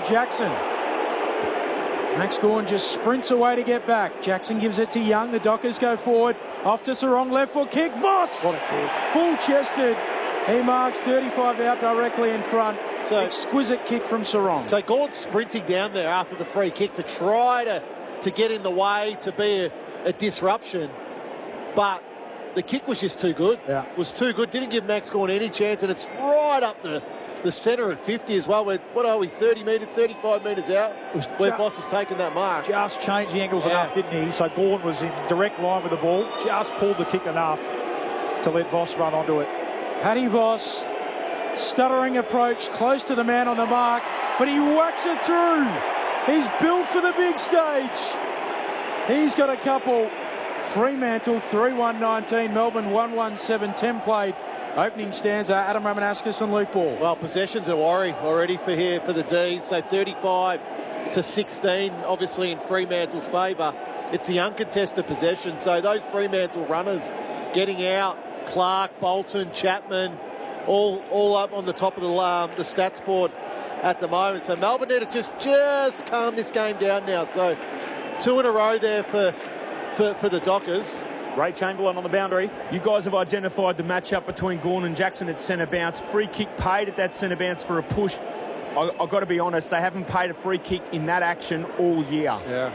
Jackson. Max Gawn just sprints away to get back. Jackson gives it to Young. The Dockers go forward. Off to Sarong, left foot kick. Voss! What a kick. Full-chested. He marks 35 out directly in front. So, exquisite kick from Sarong. So Gawn's sprinting down there after the free kick to try to get in the way, to be a disruption. But the kick was just too good. Yeah. Was too good. Didn't give Max Gawn any chance, and it's right up the centre at 50 as well. We're, what are we, 30 metres, 35 metres out, where Voss has taken that mark. Just changed the angles enough, didn't he? So Gawn was in direct line with the ball, just pulled the kick enough to let Voss run onto it. Paddy Voss, stuttering approach, close to the man on the mark, but he whacks it through. He's built for the big stage. He's got a couple. Fremantle 3-1-19, Melbourne 1-1-7, 10 played. Opening stanza, Adam Ramanauskas and Luke Ball. Well, possession's a worry already for here for the D's. So 35-16, obviously in Fremantle's favour. It's the uncontested possession. So those Fremantle runners getting out, Clark, Bolton, Chapman, all up on the top of the stats board at the moment. So Melbourne need to just calm this game down now. So 2 in a row there for the Dockers. Ray Chamberlain on the boundary. You guys have identified the matchup between Gawn and Jackson at centre bounce. Free kick paid at that centre bounce for a push. I've got to be honest, they haven't paid a free kick in that action all year. Yeah.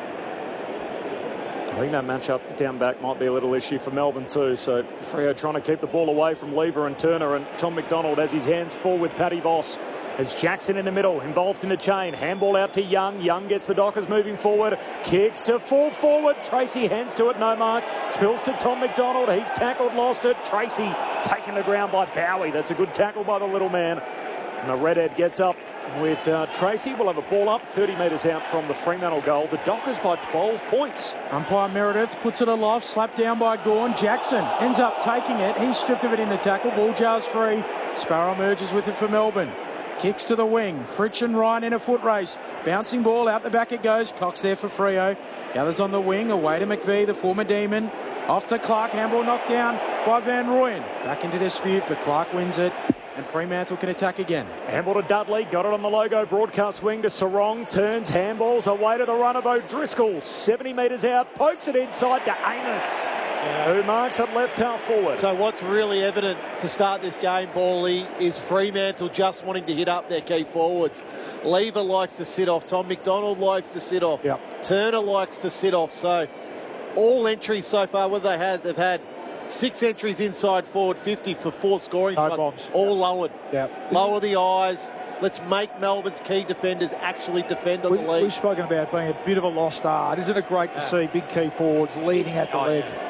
I think that matchup down back might be a little issue for Melbourne too. So Freo trying to keep the ball away from Lever and Turner, and Tom McDonald has his hands full with Paddy Voss. As Jackson in the middle, involved in the chain. Handball out to Young. Young gets the Dockers moving forward. Kicks to full forward. Tracy hands to it, no mark. Spills to Tom McDonald. He's tackled, lost it. Tracy taken the ground by Bowie. That's a good tackle by the little man. And the redhead gets up with Tracy. We'll have a ball up 30 metres out from the Fremantle goal. The Dockers by 12 points. Umpire Meredith puts it aloft, slapped down by Gawn. Jackson ends up taking it. He's stripped of it in the tackle. Ball jars free. Sparrow merges with it for Melbourne. Kicks to the wing. Fritsch and Ryan in a foot race. Bouncing ball out the back it goes. Cox there for Freo. Gathers on the wing. Away to McVie, the former Demon. Off to Clark. Handball knocked down by Van Rooyen. Back into dispute, but Clark wins it. And Fremantle can attack again. Handball to Dudley. Got it on the logo. Broadcast wing to Sarong. Turns. Handballs away to the run of O'Driscoll. 70 metres out. Pokes it inside to Amos. Who marks it left half forward. So what's really evident to start this game, Bally, is Fremantle just wanting to hit up their key forwards. Lever likes to sit off. Tom McDonald likes to sit off. Yep. Turner likes to sit off. So all entries so far, what they had, they've had 6 entries inside forward 50 for 4 scoring No shots. bombs. All lowered. Yep. Lower the eyes. Let's make Melbourne's key defenders actually defend on the lead. We've spoken about being a bit of a lost start. Isn't it great to see big key forwards leading at the leg? Yeah.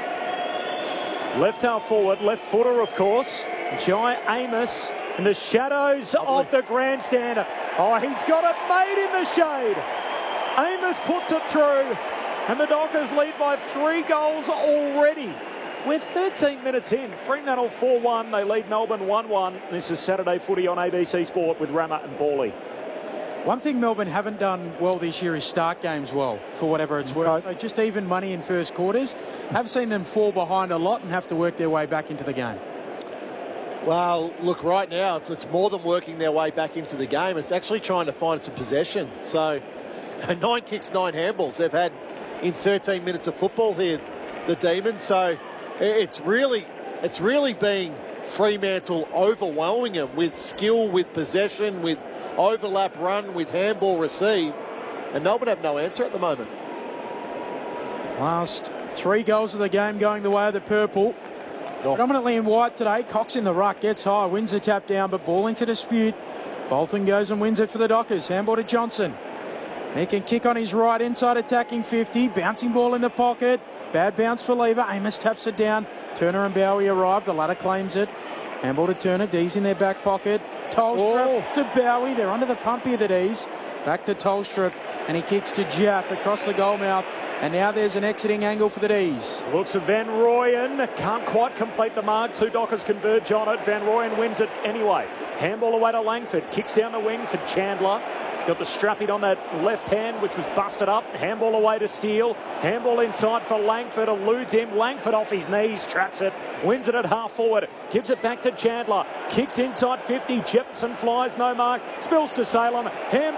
Left half forward, left footer, of course. Jai Amos in the shadows of the grandstand. Oh, he's got it made in the shade. Amos puts it through, and the Dockers lead by 3 goals already. We're 13 minutes in. Fremantle 4-1. They lead Melbourne 1-1. This is Saturday footy on ABC Sport with Rama and Bally. One thing Melbourne haven't done well this year is start games well, for whatever it's worth. So just even money in first quarters. Have seen them fall behind a lot and have to work their way back into the game. Well, look, right now, it's more than working their way back into the game. It's actually trying to find some possession. So 9 kicks, 9 handballs they've had in 13 minutes of football here, the Demons. So it's really been Fremantle overwhelming them with skill, with possession, with overlap run, with handball receive. And Melbourne have no answer at the moment. Last 3 goals of the game going the way of the Purple. Predominantly in white today. Cox in the ruck, gets high, wins the tap down, but ball into dispute. Bolton goes and wins it for the Dockers. Handball to Johnson. He can kick on his right, inside attacking 50. Bouncing ball in the pocket. Bad bounce for Lever. Amos taps it down. Turner and Bowie arrive. The latter claims it. Handball to Turner. D's in their back pocket. Tolstrup to Bowie. They're under the pump here, the D's. Back to Tolstrup. And he kicks to Jaff across the goal mouth. And now there's an exiting angle for the D's. Looks at Van Rooyen. Can't quite complete the mark. 2 Dockers converge on it. Van Rooyen wins it anyway. Handball away to Langford. Kicks down the wing for Chandler. He's got the strapping on that left hand, which was busted up. Handball away to Steele. Handball inside for Langford. Eludes him. Langford off his knees. Traps it. Wins it at half forward. Gives it back to Chandler. Kicks inside 50. Jefferson flies. No mark. Spills to Salem.